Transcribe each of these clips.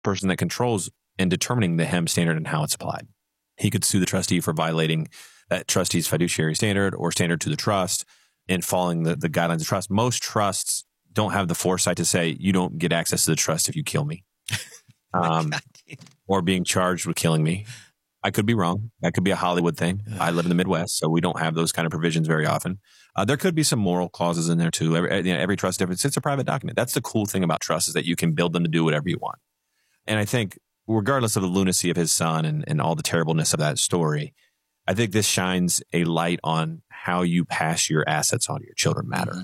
person that controls and determining the HEM standard and how it's applied. He could sue the trustee for violating that trustee's fiduciary standard or standard to the trust and following the guidelines of trust. Most trusts don't have the foresight to say, you don't get access to the trust if you kill me. Or being charged with killing me. I could be wrong. That could be a Hollywood thing. I live in the Midwest, so we don't have those kind of provisions very often. There could be some moral clauses in there too. Every trust difference. It's a private document. That's the cool thing about trusts is that you can build them to do whatever you want. And I think regardless of the lunacy of his son and all the terribleness of that story, I think this shines a light on how you pass your assets on to your children matter.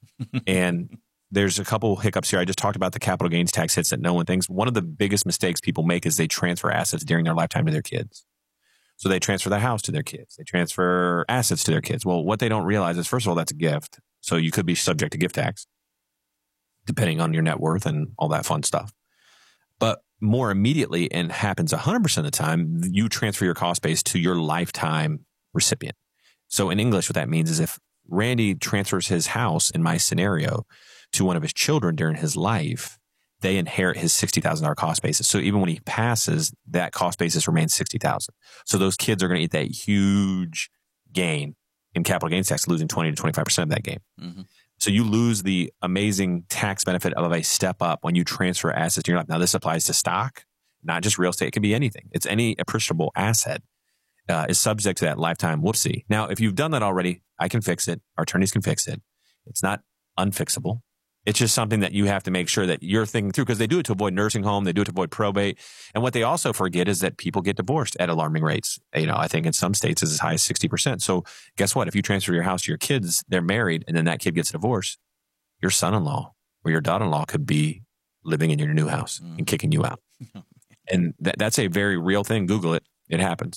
And there's a couple hiccups here. I just talked about the capital gains tax hits that no one thinks. One of the biggest mistakes people make is they transfer assets during their lifetime to their kids. So they transfer their house to their kids. They transfer assets to their kids. Well, what they don't realize is, first of all, that's a gift. So you could be subject to gift tax, depending on your net worth and all that fun stuff. But more immediately, and happens 100% of the time, you transfer your cost base to your lifetime recipient. So in English, what that means is if Randy transfers his house, in my scenario, to one of his children during his life, they inherit his $60,000 cost basis. So even when he passes, that cost basis remains $60,000. So those kids are going to eat that huge gain in capital gains tax, losing 20 to 25% of that gain. Mm-hmm. So you lose the amazing tax benefit of a step up when you transfer assets to your life. Now, this applies to stock, not just real estate. It can be anything. It's any appreciable asset is subject to that lifetime whoopsie. Now, if you've done that already, I can fix it. Our attorneys can fix it. It's not unfixable. It's just something that you have to make sure that you're thinking through, because they do it to avoid nursing home. They do it to avoid probate. And what they also forget is that people get divorced at alarming rates. I think in some states it's as high as 60%. So guess what? If you transfer your house to your kids, they're married, and then that kid gets divorced, your son-in-law or your daughter-in-law could be living in your new house and kicking you out. And that's a very real thing. Google it. It happens.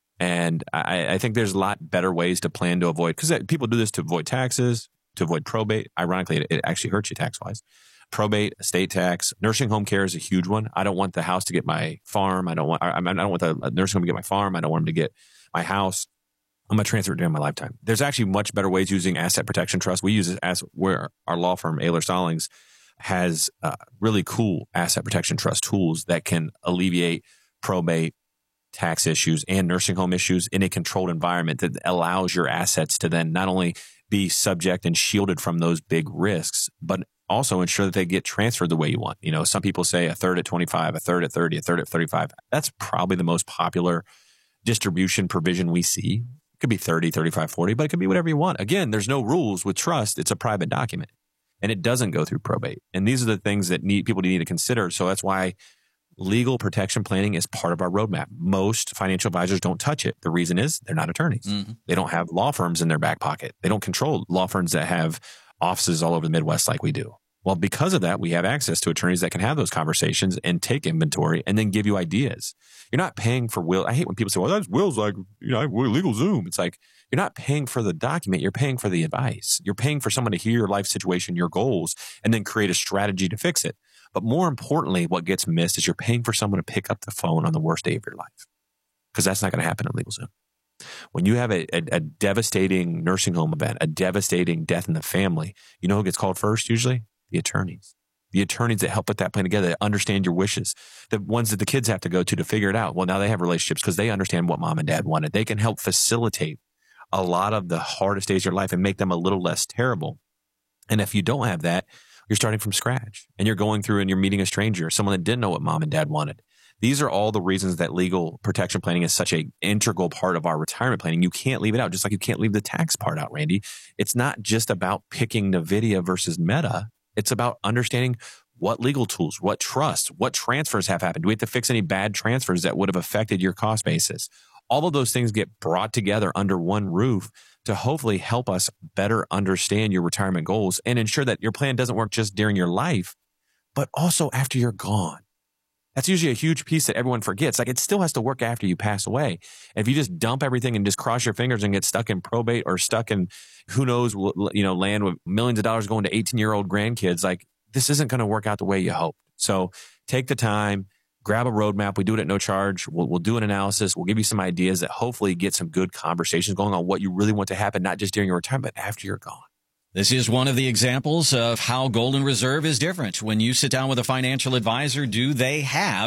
And I think there's a lot better ways to plan to avoid, because people do this to avoid taxes, to avoid probate. Ironically, it actually hurts you tax-wise. Probate, estate tax, nursing home care is a huge one. I don't want the house to get my farm. I don't want the nursing home to get my farm. I don't want them to get my house. I'm going to transfer it during my lifetime. There's actually much better ways using asset protection trust. We use it as where our law firm, Ayler Stallings, has really cool asset protection trust tools that can alleviate probate, tax issues, and nursing home issues in a controlled environment that allows your assets to then not only be subject and shielded from those big risks, but also ensure that they get transferred the way you want. Some people say a third at 25, a third at 30, a third at 35. That's probably the most popular distribution provision we see. It could be 30, 35, 40, but it could be whatever you want. Again, there's no rules with trust. It's a private document and it doesn't go through probate. And these are the things that people need to consider. So that's why legal protection planning is part of our roadmap. Most financial advisors don't touch it. The reason is they're not attorneys. Mm-hmm. They don't have law firms in their back pocket. They don't control law firms that have offices all over the Midwest like we do. Well, because of that, we have access to attorneys that can have those conversations and take inventory and then give you ideas. You're not paying for will. I hate when people say, well, that's Will's like, LegalZoom. It's like, you're not paying for the document. You're paying for the advice. You're paying for someone to hear your life situation, your goals, and then create a strategy to fix it. But more importantly, what gets missed is you're paying for someone to pick up the phone on the worst day of your life, because that's not going to happen in LegalZoom. When you have a devastating nursing home event, a devastating death in the family, you know who gets called first usually? The attorneys. The attorneys that help put that plan together, that understand your wishes, the ones that the kids have to go to figure it out. Well, now they have relationships because they understand what mom and dad wanted. They can help facilitate a lot of the hardest days of your life and make them a little less terrible. And if you don't have that, you're starting from scratch and you're going through and you're meeting a stranger, someone that didn't know what mom and dad wanted. These are all the reasons that legal protection planning is such an integral part of our retirement planning. You can't leave it out, just like you can't leave the tax part out, Randy. It's not just about picking NVIDIA versus Meta. It's about understanding what legal tools, what trusts, what transfers have happened. Do we have to fix any bad transfers that would have affected your cost basis? All of those things get brought together under one roof to hopefully help us better understand your retirement goals and ensure that your plan doesn't work just during your life, but also after you're gone. That's usually a huge piece that everyone forgets. Like, it still has to work after you pass away. And if you just dump everything and just cross your fingers and get stuck in probate or stuck in who knows, land with millions of dollars going to 18-year-old grandkids, like, this isn't going to work out the way you hoped. So take the time, grab a roadmap. We do it at no charge. We'll do an analysis. We'll give you some ideas that hopefully get some good conversations going on what you really want to happen, not just during your retirement, but after you're gone. This is one of the examples of how Golden Reserve is different. When you sit down with a financial advisor, do they have